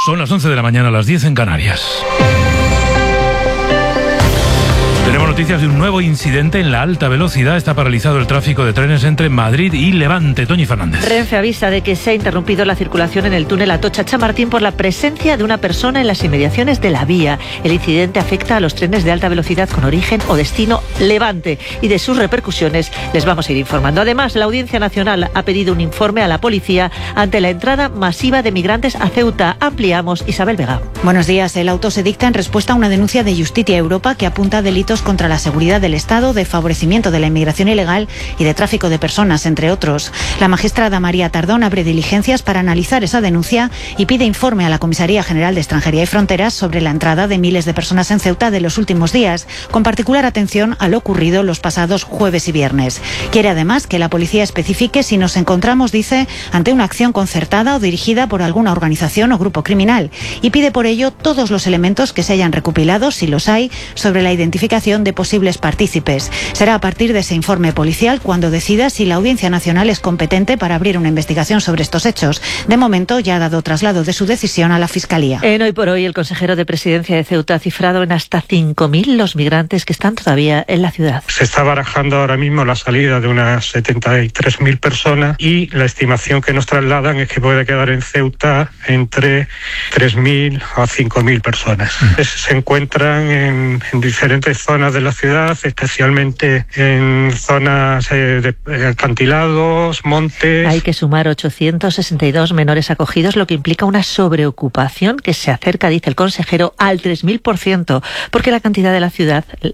Son las 11 de la mañana, las 10 en Canarias. Tenemos noticias de un nuevo incidente en la alta velocidad. Está paralizado el tráfico de trenes entre Madrid y Levante. Toñi Fernández. Renfe avisa de que se ha interrumpido la circulación en el túnel Atocha-Chamartín por la presencia de una persona en las inmediaciones de la vía. El incidente afecta a los trenes de alta velocidad con origen o destino Levante y de sus repercusiones les vamos a ir informando. Además, la Audiencia Nacional ha pedido un informe a la policía ante la entrada masiva de migrantes a Ceuta. Ampliamos, Isabel Vega. Buenos días. El auto se dicta en respuesta a una denuncia de Justitia Europa que apunta a delitos contra la seguridad del Estado, de favorecimiento de la inmigración ilegal y de tráfico de personas, entre otros. La magistrada María Tardón abre diligencias para analizar esa denuncia y pide informe a la Comisaría General de Extranjería y Fronteras sobre la entrada de miles de personas en Ceuta de los últimos días, con particular atención a lo ocurrido los pasados jueves y viernes. Quiere además que la policía especifique si nos encontramos, dice, ante una acción concertada o dirigida por alguna organización o grupo criminal, y pide por ello todos los elementos que se hayan recopilado, si los hay, sobre la identificación de posibles partícipes. Será a partir de ese informe policial cuando decida si la Audiencia Nacional es competente para abrir una investigación sobre estos hechos. De momento ya ha dado traslado de su decisión a la Fiscalía. En Hoy por Hoy, el consejero de Presidencia de Ceuta ha cifrado en hasta 5.000 los migrantes que están todavía en la ciudad. Se está barajando ahora mismo la salida de unas 73.000 personas y la estimación que nos trasladan es que puede quedar en Ceuta entre 3.000 a 5.000 personas. Se encuentran en diferentes zonas de la ciudad, especialmente en zonas de acantilados, montes. Hay que sumar 862 menores acogidos, lo que implica una sobreocupación que se acerca, dice el consejero, al 3.000%, porque la cantidad de la ciudad